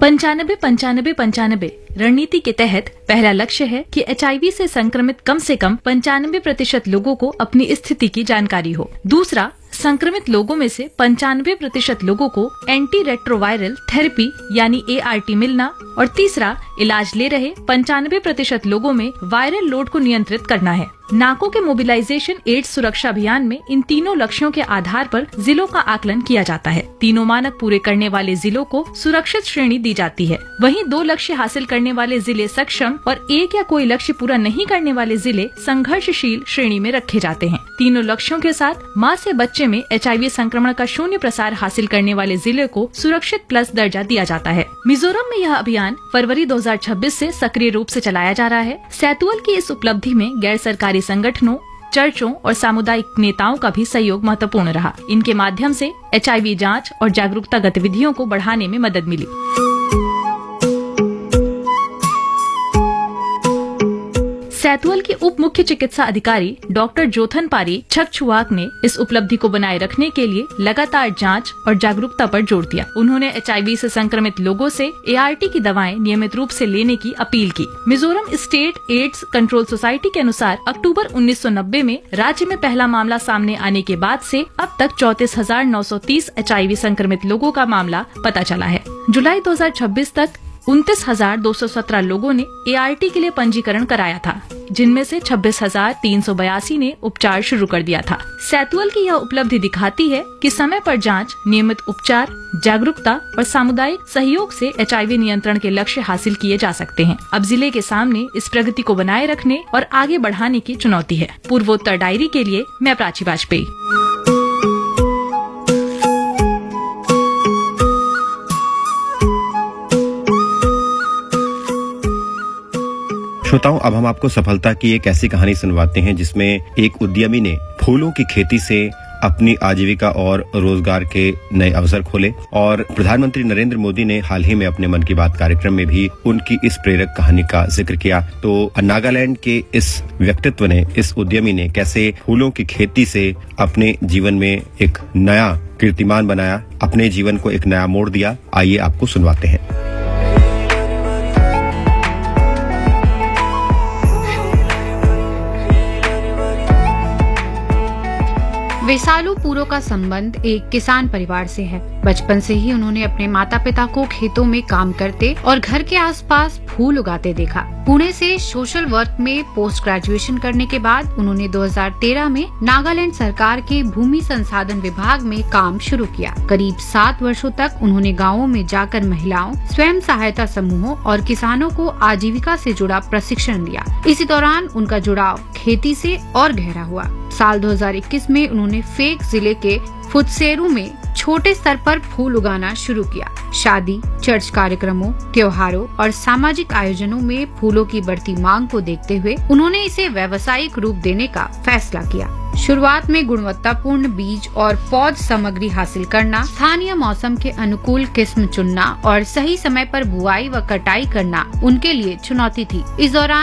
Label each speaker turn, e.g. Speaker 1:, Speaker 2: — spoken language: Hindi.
Speaker 1: 95 95 95 रणनीति के तहत पहला लक्ष्य है कि HIV से संक्रमित कम से कम 95% लोगों को अपनी स्थिति की जानकारी हो। दूसरा, संक्रमित लोगों में से 95% लोगों को एंटी रेट्रोवायरल थेरेपी यानी ART मिलना और तीसरा, इलाज ले रहे 95% लोगों में वायरल लोड को नियंत्रित करना है। नाको के मोबिलाइजेशन एड्स सुरक्षा अभियान में इन तीनों लक्ष्यों के आधार पर जिलों का आकलन किया जाता है। तीनों मानक पूरे करने वाले जिलों को सुरक्षित श्रेणी दी जाती है। वहीं 2 लक्ष्य हासिल करने वाले जिले सक्षम और 1 या कोई लक्ष्य पूरा नहीं करने वाले जिले संघर्षशील श्रेणी में रखे जाते हैं। तीनों लक्ष्यों के साथ माँ से बच्चे में HIV संक्रमण का 0 प्रसार हासिल करने वाले जिले को सुरक्षित प्लस दर्जा दिया जाता है। मिजोरम में यह अभियान फरवरी 2026 से सक्रिय रूप से चलाया जा रहा है। सैतुअल की इस उपलब्धि में गैर सरकारी संगठनों, चर्चों और सामुदायिक नेताओं का भी सहयोग महत्वपूर्ण रहा। इनके माध्यम से HIV जांच और जागरूकता गतिविधियों को बढ़ाने में मदद मिली। सैतुअल के उप मुख्य चिकित्सा अधिकारी डॉक्टर जोथन पारी छकछुआक ने इस उपलब्धि को बनाए रखने के लिए लगातार जांच और जागरूकता पर जोर दिया। उन्होंने HIV से संक्रमित लोगों से ART की दवाएं नियमित रूप से लेने की अपील की। Mizoram state AIDS control society के अनुसार अक्टूबर 1990 में राज्य में पहला मामला सामने आने के बाद से अब तक 34,930 HIV संक्रमित लोगों का मामला पता चला है। जुलाई 2026 तक 29,217 लोगों ने ART के लिए पंजीकरण कराया था, जिनमें से 26,382 ने उपचार शुरू कर दिया था। सैतुअल की यह उपलब्धि दिखाती है कि समय पर जांच, नियमित उपचार, जागरूकता और सामुदायिक सहयोग से HIV नियंत्रण के लक्ष्य हासिल किए जा सकते हैं। अब जिले के सामने इस प्रगति को बनाए रखने और आगे बढ़ाने की चुनौती है। पूर्वोत्तर डायरी के लिए मैं प्राची वाजपेयी।
Speaker 2: श्रोताओं, अब हम आपको सफलता की एक ऐसी कहानी सुनवाते हैं जिसमें एक उद्यमी ने फूलों की खेती से अपनी आजीविका और रोजगार के नए अवसर खोले और प्रधानमंत्री नरेंद्र मोदी ने हाल ही में अपने मन की बात कार्यक्रम में भी उनकी इस प्रेरक कहानी का जिक्र किया। तो नागालैंड के इस व्यक्तित्व ने, इस उद्यमी ने कैसे फूलों की खेती से अपने जीवन में एक नया कीर्तिमान बनाया, अपने जीवन को एक नया मोड़ दिया, आइए आपको सुनवाते हैं।
Speaker 3: वेसालू पूरो का संबंध एक किसान परिवार से है। बचपन से ही उन्होंने अपने माता पिता को खेतों में काम करते और घर के आसपास फूल उगाते देखा। पुणे से सोशल वर्क में पोस्ट ग्रेजुएशन करने के बाद उन्होंने 2013 में नागालैंड सरकार के भूमि संसाधन विभाग में काम शुरू किया। करीब 7 वर्षों तक उन्होंने गाँवों में जाकर महिलाओं, स्वयं सहायता समूहों और किसानों को आजीविका से जुड़ा प्रशिक्षण दिया। इसी दौरान उनका जुड़ाव खेती से और गहरा हुआ। साल 2021 में उन्होंने फेक जिले के फुत्सेरू में छोटे स्तर पर फूल उगाना शुरू किया। शादी, चर्च कार्यक्रमों, त्योहारों और सामाजिक आयोजनों में फूलों की बढ़ती मांग को देखते हुए उन्होंने इसे व्यावसायिक रूप देने का फैसला किया। शुरुआत में गुणवत्तापूर्ण बीज और पौध सामग्री हासिल करना, स्थानीय मौसम के अनुकूल किस्म चुनना और सही समय पर बुआई व कटाई करना उनके लिए चुनौती थी। इस दौरान